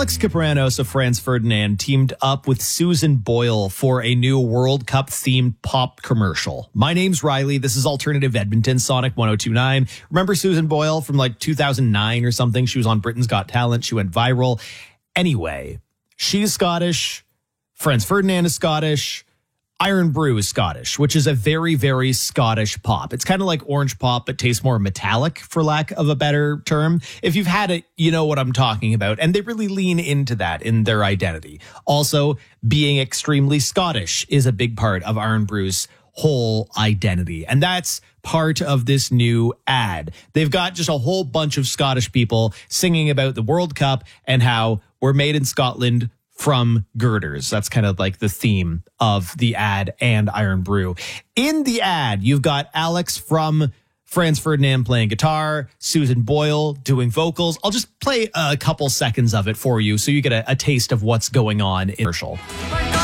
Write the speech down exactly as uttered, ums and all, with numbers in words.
Alex Capranos of Franz Ferdinand teamed up with Susan Boyle for a new World Cup themed pop commercial. My name's Riley. This is Alternative Edmonton, Sonic one oh two point nine. Remember Susan Boyle from like two thousand nine or something? She was on Britain's Got Talent. She went viral. Anyway, she's Scottish. Franz Ferdinand is Scottish. Iron Brew is Scottish, which is a very, very Scottish pop. It's kind of like orange pop, but tastes more metallic, for lack of a better term. If you've had it, you know what I'm talking about. And they really lean into that in their identity. Also, being extremely Scottish is a big part of Iron Brew's whole identity. And that's part of this new ad. They've got just a whole bunch of Scottish people singing about the World Cup and how we're made in Scotland from girders. That's kind of like the theme of the ad and Iron Brew. In the ad, you've got Alex from Franz Ferdinand playing guitar, Susan Boyle doing vocals. I'll just play a couple seconds of it for you so you get a, a taste of what's going on in the commercial.